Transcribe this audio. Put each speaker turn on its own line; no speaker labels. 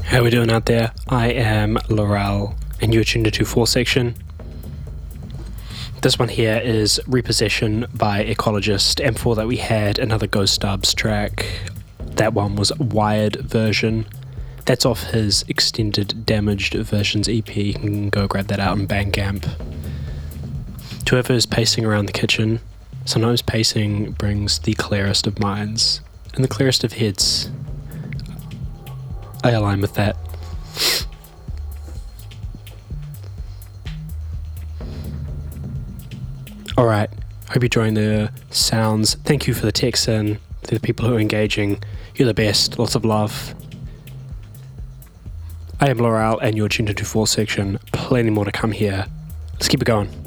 How we doing out there? I am Laurel, and you're tuned into 4 Section. This one here is Repossession by Ecologist, and before that we had another Ghost Dubs track. That one was Wired Version. That's off his Extended Damaged Versions EP. You can go grab that out on Bandcamp. To whoever's pacing around the kitchen, sometimes pacing brings the clearest of minds and the clearest of heads. I align with that. Alright, hope you're enjoying the sounds. Thank you for the texts in, to the people who are engaging. You're the best, lots of love. I am Laurel and you're tuned into 4 Section. Plenty more to come here. Let's keep it going.